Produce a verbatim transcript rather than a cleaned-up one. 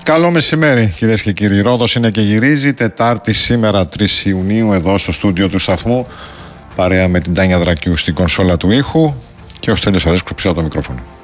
Καλό μεσημέρι, κυρίες και κύριοι. Ρόδος είναι και γυρίζει. Τετάρτη σήμερα, τρεις Ιουνίου, εδώ στο στούντιο του σταθμού. Παρέα με την Τάνια Δρακιού στην κονσόλα του ήχου και ο Στέλιος Αρέσκου πίσω από το μικρόφωνο.